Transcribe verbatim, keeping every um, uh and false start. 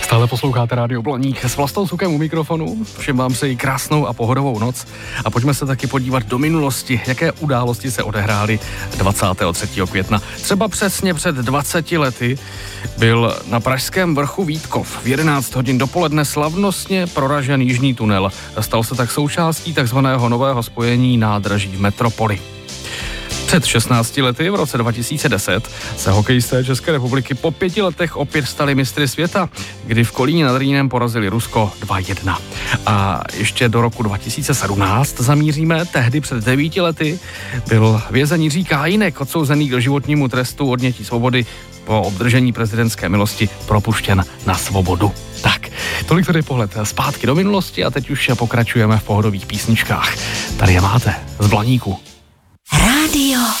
Stále posloucháte Rádio Blaník s Vlastou Sukem u mikrofonu. Všem vám přeji krásnou a pohodovou noc a pojďme se taky podívat do minulosti, jaké události se odehrály dvacátého třetího května. Třeba přesně před dvaceti lety byl na pražském vrchu Vítkov v jedenáct hodin dopoledne slavnostně proražen jižní tunel. Stal se tak součástí takzvaného nového spojení nádraží v metropoli. Před šestnácti lety v roce dva tisíce deset se hokejisté České republiky po pěti letech opět stali mistry světa, kdy v Kolíně nad Rýnem porazili Rusko dva jedna. A ještě do roku dva tisíce sedmnáct zamíříme, tehdy před devíti lety byl vězeň Jiří Kajínek, odsouzený k doživotnímu trestu odnětí svobody po obdržení prezidentské milosti, propuštěn na svobodu. Tak, tolik tedy pohled zpátky do minulosti a teď už pokračujeme v pohodových písničkách. Tady je máte z Blaníku. Rádio